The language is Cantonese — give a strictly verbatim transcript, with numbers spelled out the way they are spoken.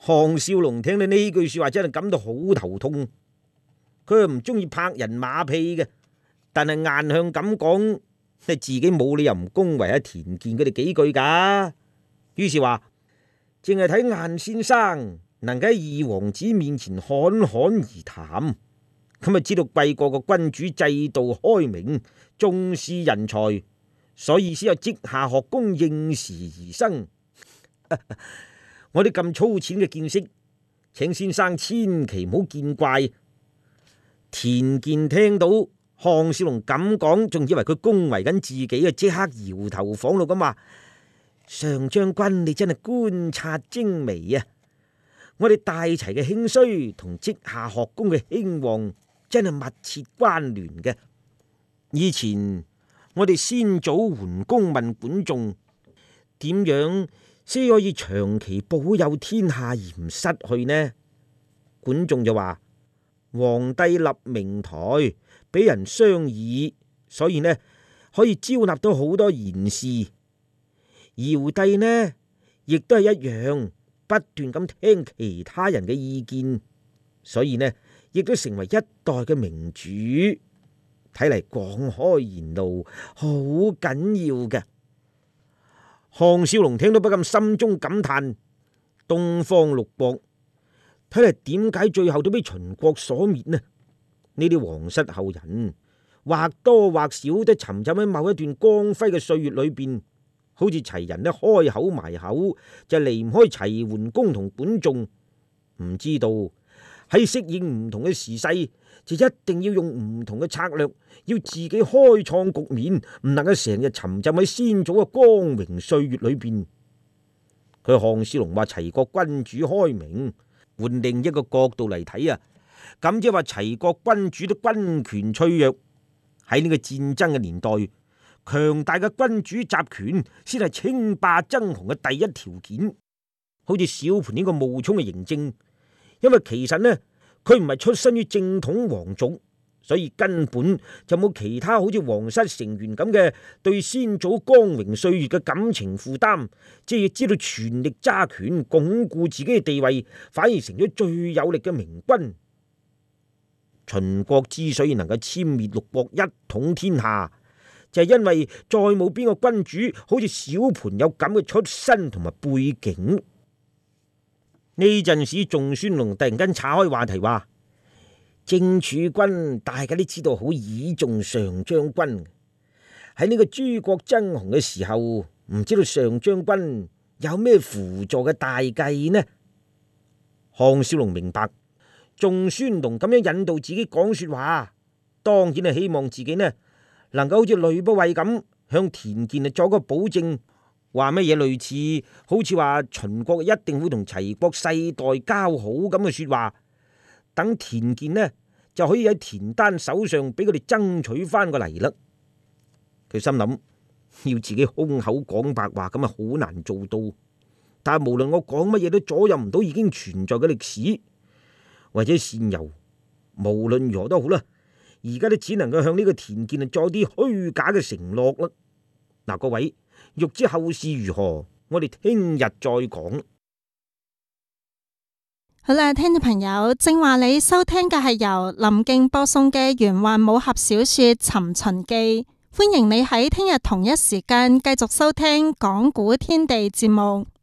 項少龍聽到呢句說話真係感到好頭痛，佢唔中意拍人馬屁嘅，但係硬向咁講，自己冇理由唔恭維阿田健佢哋幾句噶。於是話淨係睇晏先生能夠喺二王子面前侃侃而談，咁啊知道貴國個君主制度開明，重視人才，所以先有稷下學宮應時而生。我啲咁粗淺嘅見識，請先生千祈唔好見怪。田健聽到項少龍咁講，仲以為佢恭維緊自己嘅，即刻搖頭晃腦咁話：上將軍你真係觀察精微啊！我哋大齊嘅興衰同稷下學宮嘅興旺真係密切關聯嘅。以前我哋先祖桓公問管仲點樣先可以長期保有天下而唔失去呢？管仲就話：皇帝立明台，俾人商議，所以呢可以招納到好多賢士。堯帝呢亦都係一樣，不斷咁聽其他人嘅意見，所以呢亦都成為一代嘅明主。睇嚟廣開言路好緊要嘅。項少龍聽到不禁心中感嘆：東方六國睇嚟點解最後都俾秦國所滅呢？呢啲皇室後人或多或少都沉浸喺某一段光輝嘅歲月裏邊，好似齊人呢開口埋口就離唔開齊桓公同管仲，唔知道喺適應唔同嘅時勢，就一定要用唔同嘅策略，要自己開創局面，唔能夠成日沉浸喺先祖嘅光榮歲月裏邊。佢項少龍話齊國君主開明，換另一個角度嚟睇啊，咁即係話齊國君主都軍權脆弱。喺呢個戰爭嘅年代，強大嘅君主集權先係稱霸爭雄嘅第一條件。好似小盤呢個冒充嘅嬴政，因為其實呢佢唔係出身於正統皇族，所以根本就冇其他好似皇室成員咁嘅對先祖光榮歲月嘅感情負擔，即係知道全力揸權鞏固自己嘅地位，反而成咗最有力嘅明君。秦國之所以能夠殲滅六國一統天下，就係因為再冇邊個君主好似小盤有咁嘅出身同埋背景。呢陣時，仲孫龍突然間岔開話題話：正儲君大家都知道好倚重上將軍，喺呢個諸國爭雄嘅時候，唔知道上將軍有咩輔助嘅大計呢？項少龍明白仲孫龍咁樣引導自己講說話，當然係希望自己呢能夠好似呂不韋咁向田健啊作個保證。話乜嘢類似好似話秦國一定會同齊國世代交好咁嘅說話，等田健呢就可以喺田丹手上俾佢哋爭取翻個嚟啦。佢心諗要自己空口講白話咁啊，好難做到。但係無論我講乜嘢都左右唔到已經存在嘅歷史，或者善由，無論如何都好啦。而家都只能夠向呢個田健啊作啲虛假嘅承諾啦。嗱，各位。欲知後事如何，我哋聽日再講。 好啦，聽眾朋友，正話你收聽嘅係由林敬播送嘅玄幻武俠小說《尋秦記》，歡迎你喺聽日同一時間繼續收聽講古天地節目。